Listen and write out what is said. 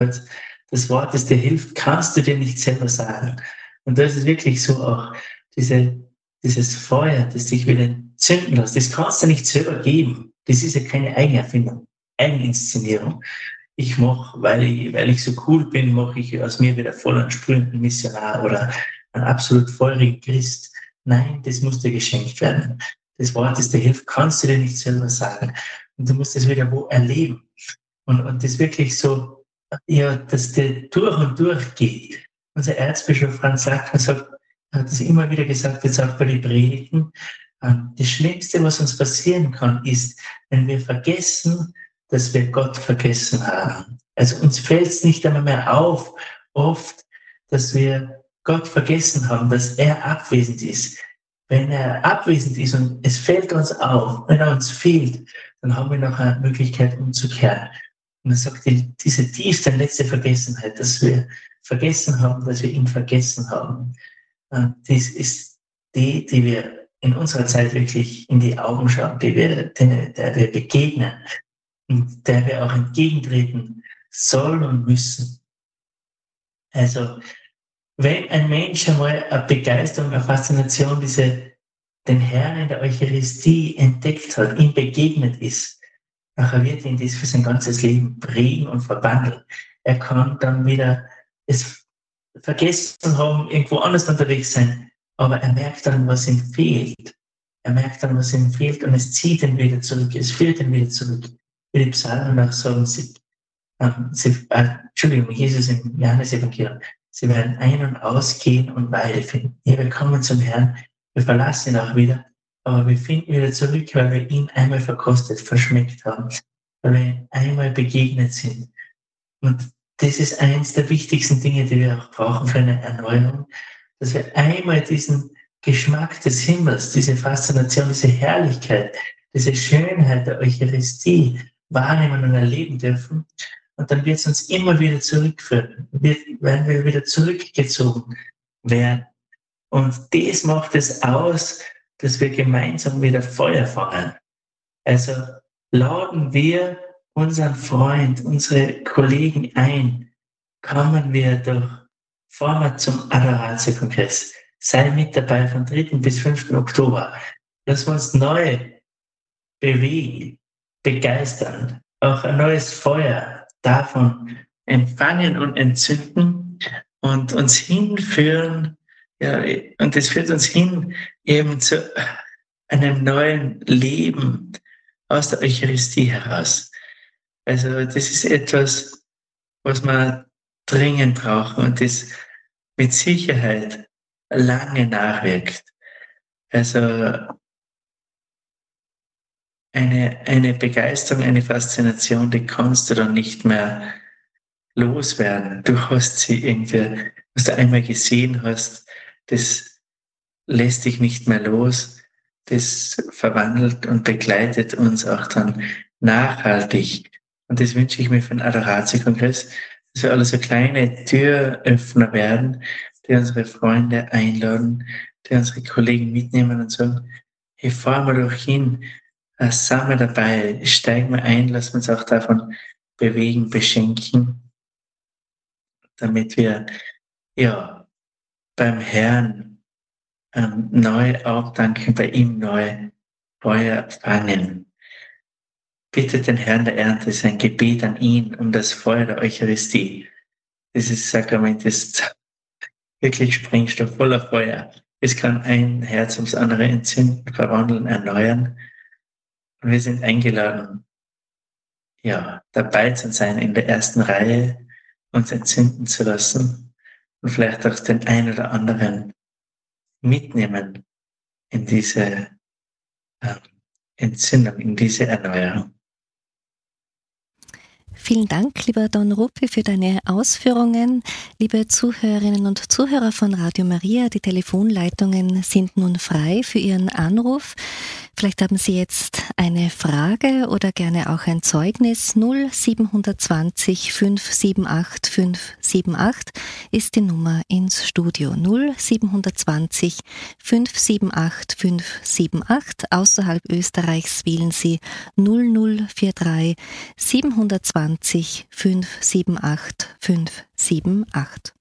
das Wort, das dir hilft, kannst du dir nicht selber sagen. Und das ist wirklich so auch dieses Feuer, das dich wieder entzünden lässt. Das kannst du nicht selber geben. Das ist ja keine Eigenerfindung, Eigeninszenierung. Ich mache, weil ich so cool bin, mache ich aus mir wieder voll einen sprühenden Missionar oder einen absolut feurigen Christ. Nein, das muss dir geschenkt werden. Das Wort, das dir hilft, kannst du dir nicht selber sagen. Und du musst das wieder wo erleben. Und das wirklich so, ja, dass der durch und durch geht. Unser Erzbischof Franz Sackner hat es immer wieder gesagt, jetzt auch bei den Predigten, das Schlimmste, was uns passieren kann, ist, wenn wir vergessen, dass wir Gott vergessen haben. Also uns fällt es nicht einmal mehr auf, oft, dass wir Gott vergessen haben, dass er abwesend ist. Wenn er abwesend ist und es fällt uns auf, wenn er uns fehlt, dann haben wir noch eine Möglichkeit umzukehren. Und er sagt, diese tiefste und letzte Vergessenheit, dass wir vergessen haben, dass wir ihn vergessen haben, das ist die wir in unserer Zeit wirklich in die Augen schauen, der wir begegnen und der wir auch entgegentreten sollen und müssen. Also, wenn ein Mensch einmal eine Begeisterung, eine Faszination, den Herrn in der Eucharistie entdeckt hat, ihm begegnet ist, nachher wird ihn das für sein ganzes Leben prägen und verwandeln. Er kann dann wieder es vergessen haben, irgendwo anders unterwegs sein, aber er merkt dann, was ihm fehlt. Er merkt dann, was ihm fehlt und es zieht ihn wieder zurück, es führt ihn wieder zurück. Wie die Psalmen auch sagen, Jesus im Johannes-Evangelium, sie werden ein- und ausgehen und Weile finden. Ja, wir kommen zum Herrn, wir verlassen ihn auch wieder, aber wir finden wieder zurück, weil wir ihn einmal verkostet, verschmeckt haben, weil wir ihm einmal begegnet sind. Und das ist eines der wichtigsten Dinge, die wir auch brauchen für eine Erneuerung, dass wir einmal diesen Geschmack des Himmels, diese Faszination, diese Herrlichkeit, diese Schönheit der Eucharistie wahrnehmen und erleben dürfen. Und dann wird es uns immer wieder zurückführen, werden wir wieder zurückgezogen werden. Und das macht es aus, dass wir gemeinsam wieder Feuer fangen. Also laden wir unseren Freund, unsere Kollegen ein, kommen wir doch vorwärts zum Adoratio-Kongress. Sei mit dabei von 3. bis 5. Oktober. Lass uns neu bewegen, begeistern, auch ein neues Feuer davon empfangen und entzünden und uns hinführen, ja, und das führt uns hin eben zu einem neuen Leben aus der Eucharistie heraus. Also das ist etwas, was wir dringend brauchen und das mit Sicherheit lange nachwirkt. Also eine Begeisterung, eine Faszination, die kannst du dann nicht mehr loswerden. Du hast sie irgendwie, was du einmal gesehen hast, das lässt dich nicht mehr los. Das verwandelt und begleitet uns auch dann nachhaltig. Und das wünsche ich mir für den Adoratio-Kongress, dass wir alle so kleine Türöffner werden, die unsere Freunde einladen, die unsere Kollegen mitnehmen und sagen, hey, fahren wir doch hin, sind wir dabei, steigen wir ein, lassen wir uns auch davon bewegen, beschenken, damit wir ja beim Herrn neu auftanken, bei ihm neu Feuer fangen. Bitte den Herrn der Ernte, sein Gebet an ihn um das Feuer der Eucharistie. Dieses Sakrament ist wirklich Sprengstoff, voller Feuer. Es kann ein Herz ums andere entzünden, verwandeln, erneuern. Und wir sind eingeladen, ja, dabei zu sein, in der ersten Reihe uns entzünden zu lassen und vielleicht auch den einen oder anderen mitnehmen in diese Entzündung, in diese Erneuerung. Vielen Dank, lieber Don Ruppi, für deine Ausführungen. Liebe Zuhörerinnen und Zuhörer von Radio Maria, die Telefonleitungen sind nun frei für Ihren Anruf. Vielleicht haben Sie jetzt eine Frage oder gerne auch ein Zeugnis. 0720 578 578 ist die Nummer ins Studio. 0720 578 578. Außerhalb Österreichs wählen Sie 0043 720 578 578.